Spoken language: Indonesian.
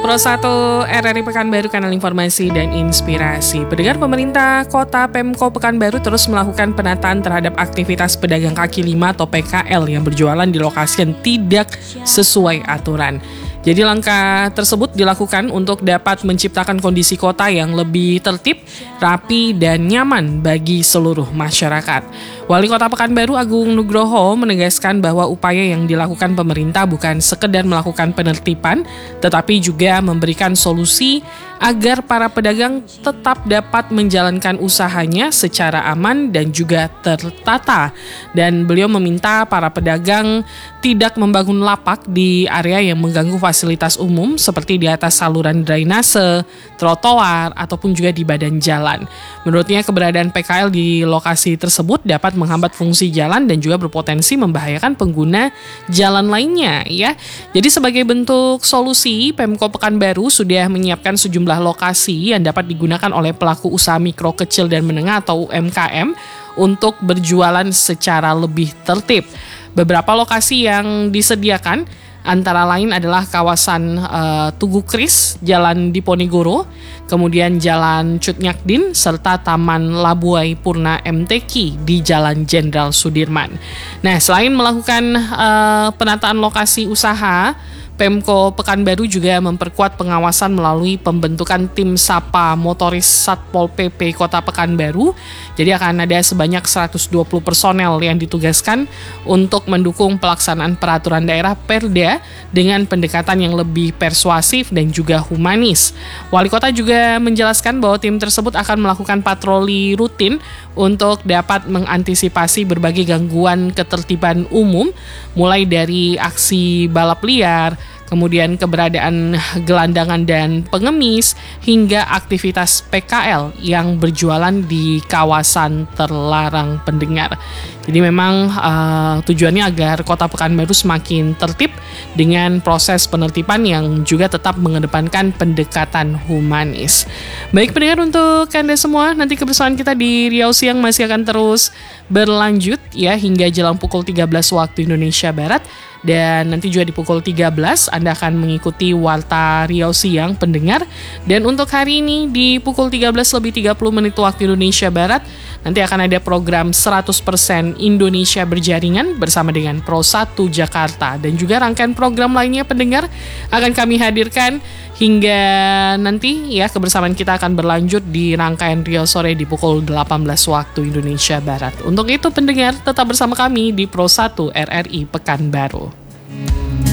Pro 1 RRI Pekanbaru, kanal informasi dan inspirasi. Pendengar, pemerintah Kota Pemko Pekanbaru terus melakukan penataan terhadap aktivitas pedagang kaki lima atau PKL yang berjualan di lokasi yang tidak sesuai aturan. Jadi langkah tersebut dilakukan untuk dapat menciptakan kondisi kota yang lebih tertib, rapi, dan nyaman bagi seluruh masyarakat. Wali Kota Pekanbaru Agung Nugroho menegaskan bahwa upaya yang dilakukan pemerintah bukan sekedar melakukan penertiban, tetapi juga memberikan solusi agar para pedagang tetap dapat menjalankan usahanya secara aman dan juga tertata. Dan beliau meminta para pedagang tidak membangun lapak di area yang mengganggu fasilitas umum seperti di atas saluran drainase, trotoar, ataupun juga di badan jalan. Menurutnya keberadaan PKL di lokasi tersebut dapat menghambat fungsi jalan dan juga berpotensi membahayakan pengguna jalan lainnya, ya. Jadi sebagai bentuk solusi, Pemko Pekanbaru sudah menyiapkan sejumlah lokasi yang dapat digunakan oleh pelaku usaha mikro, kecil, dan menengah atau UMKM untuk berjualan secara lebih tertib. Beberapa lokasi yang disediakan antara lain adalah kawasan Tugu Kris, Jalan Diponegoro, kemudian Jalan Cut Nyakdin, serta Taman Labuai Purna MTQ di Jalan Jenderal Sudirman. Nah, selain melakukan penataan lokasi usaha, Pemko Pekanbaru juga memperkuat pengawasan melalui pembentukan tim Sapa Motoris Satpol PP Kota Pekanbaru. Jadi akan ada sebanyak 120 personel yang ditugaskan untuk mendukung pelaksanaan peraturan daerah Perda dengan pendekatan yang lebih persuasif dan juga humanis. Wali Kota juga menjelaskan bahwa tim tersebut akan melakukan patroli rutin untuk dapat mengantisipasi berbagai gangguan ketertiban umum, mulai dari aksi balap liar, kemudian keberadaan gelandangan dan pengemis, hingga aktivitas PKL yang berjualan di kawasan terlarang, pendengar. Jadi memang tujuannya agar Kota Pekanbaru semakin tertib dengan proses penertiban yang juga tetap mengedepankan pendekatan humanis. Baik pendengar, untuk Anda semua, nanti kebersamaan kita di Riau Siang masih akan terus berlanjut ya hingga jelang pukul 13 waktu Indonesia Barat. Dan nanti juga di pukul 13 Anda akan mengikuti Warta Riau Siang, pendengar. Dan untuk hari ini di pukul 13:30 waktu Indonesia Barat, nanti akan ada program 100% Indonesia Berjaringan bersama dengan Pro 1 Jakarta. Dan juga rangkaian program lainnya, pendengar, akan kami hadirkan hingga nanti ya kebersamaan kita akan berlanjut di rangkaian Riau Sore di pukul 18 waktu Indonesia Barat. Untuk itu pendengar, tetap bersama kami di Pro 1 RRI Pekanbaru.